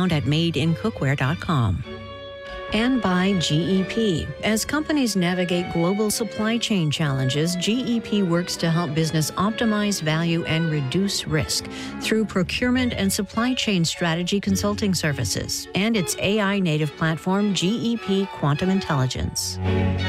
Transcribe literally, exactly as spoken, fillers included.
found at made in cookware dot com. And by G E P. As companies navigate global supply chain challenges, G E P works to help business optimize value and reduce risk through procurement and supply chain strategy consulting services and its A I native platform, G E P Quantum Intelligence.